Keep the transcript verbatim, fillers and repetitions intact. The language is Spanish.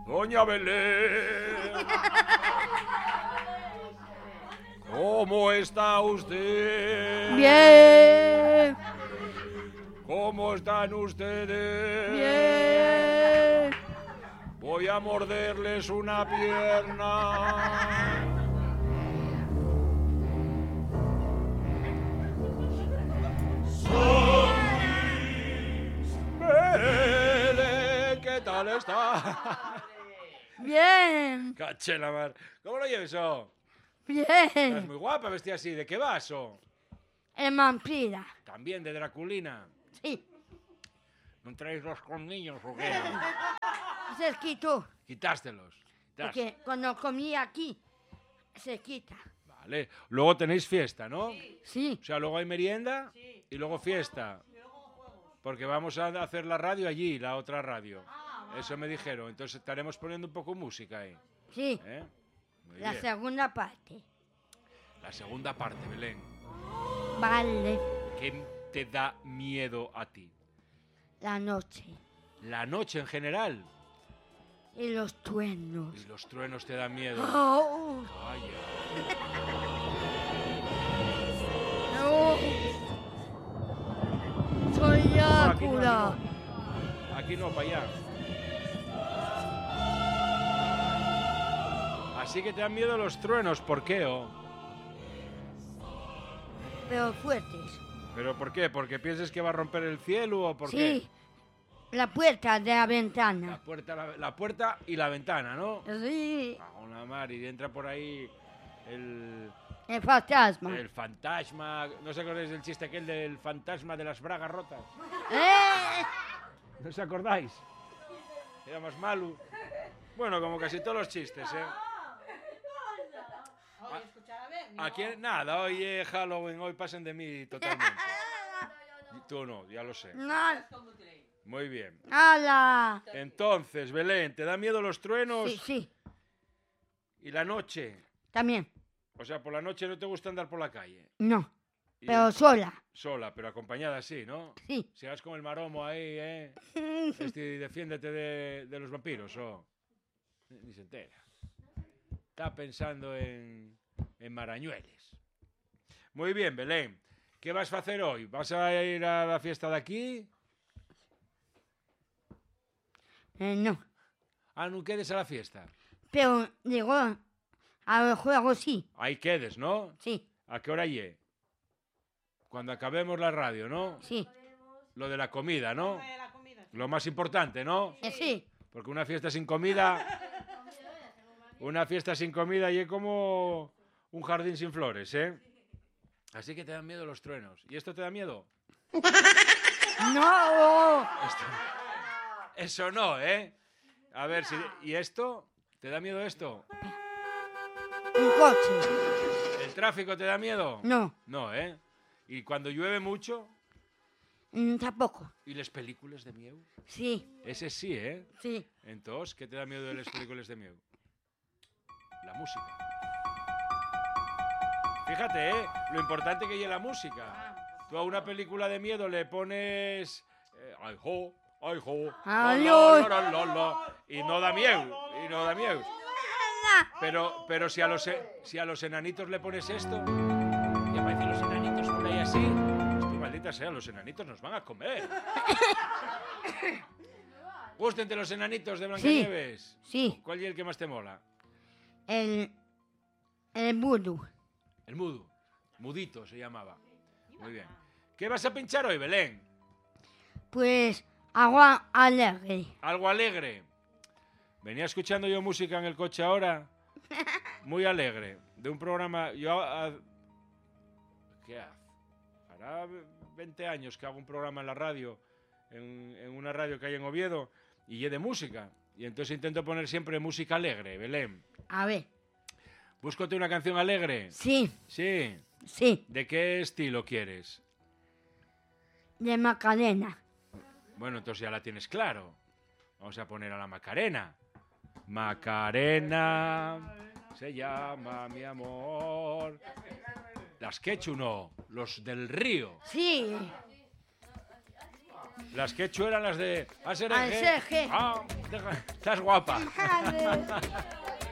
Doña Belén. ¿Cómo está usted? Bien. ¿Cómo están ustedes? Bien. Voy a morderles una pierna. Belén, ¿qué tal está? Bien. Caché la mar. ¿Cómo lo lleves, oh? Bien. Estás muy guapa vestida así. ¿De qué vas, oh? Es vampira. También de Draculina. Sí. ¿No traéis los colmillos o qué? Se quitó. Quitástelos. Porque cuando comí aquí, se quita. Vale. Luego tenéis fiesta, ¿no? Sí. O sea, luego hay merienda y luego fiesta. Porque vamos a hacer la radio allí, la otra radio. Eso me dijeron. Entonces estaremos poniendo un poco música ahí. Sí. ¿Eh? Muy La bien. segunda parte. La segunda parte, Belén. Vale. ¿Qué te da miedo a ti? La noche. La noche en general. Y los truenos. Y los truenos te dan miedo. Oh. Vaya. No. Soy No, aquí no, Drácula. aquí no. Aquí no, para allá. Así que te dan miedo los truenos. ¿Por qué, oh? Pero fuertes. ¿Pero por qué? ¿Porque piensas que va a romper el cielo o por Sí. qué? La puerta de la La ventana. puerta, la, la puerta y la ventana, ¿no? Sí. A una mar y entra por ahí el, El fantasma. el fantasma. ¿No os acordáis del chiste aquel del fantasma de las bragas rotas? ¡Eh! ¿No os acordáis? Era más malo. Bueno, como casi todos los chistes, ¿eh? Aquí nada, hoy es Halloween, hoy pasen de mí totalmente. Y tú no, ya lo sé. No. Muy bien. ¡Hala! Entonces, Belén, ¿te da miedo los truenos Sí, sí. y la noche? También. O sea, por la noche no te gusta andar por la calle. No. Y Pero sola. sola, pero acompañada sí, ¿no? Sí. Si vas con el maromo ahí, ¿eh? Este, defiéndete de, de los vampiros, ¿o? Ni, ni se entera. Está pensando en, en marañueles. Muy bien, Belén. ¿Qué vas a hacer hoy? ¿Vas a ir a la fiesta de aquí? Eh, no. Ah, no quedes a la fiesta. Pero digo, a los juegos sí. Ahí quedes, ¿no? Sí, ¿A qué hora llegue? Cuando acabemos la radio, ¿no? sí. Lo de la comida, ¿no? Lo más importante, ¿no? Eh, sí. Porque una fiesta sin comida... Una fiesta sin comida y es como un jardín sin flores, ¿eh? Así que te dan miedo los truenos. ¿Y esto te da miedo? No. Esto... Eso no, ¿eh? A ver, si... ¿y esto? ¿Te da miedo esto? Un coche. ¿El tráfico te da miedo? No. No, ¿eh? ¿Y cuando llueve mucho? Mm, tampoco. ¿Y las películas de miedo? Sí, Ese sí, ¿eh? sí. Entonces, ¿qué te da miedo de las películas de miedo? La música. Fíjate, ¿eh? Lo importante que es la música. Tú a una película de miedo le pones... Eh, ay, ho, ay, ho, la, Ay, la, ay. la, la, la, y no da miedo, y no da miedo. Pero, pero si, a los, e- si a los enanitos le pones esto, y aparecen los enanitos por ahí así, pues tú, maldita sea, los enanitos nos van a comer. Gústente los enanitos de Blancanieves. Sí. ¿Cuál es el que más te mola? El, el vudú. El mudo. Mudito se llamaba. Muy bien. ¿Qué vas a pinchar hoy, Belén? Pues agua alegre. Algo alegre. Venía escuchando yo música en el coche ahora. Muy alegre. De un programa... Yo... a- ¿Qué hace? Hará veinte años que hago un programa en la radio. En, en una radio que hay en Oviedo. Y es de música. Y entonces intento poner siempre música alegre, Belén. A ver. Búscate una canción alegre. Sí, Sí. sí. ¿De qué estilo quieres? De Macarena. Bueno, entonces ya la tienes claro. Vamos a poner a la Macarena. Macarena se llama mi amor. Las Quechu no, los del río. Sí. Las que he hecho eran las de... Anserje. Ah, deja- estás guapa. Joder.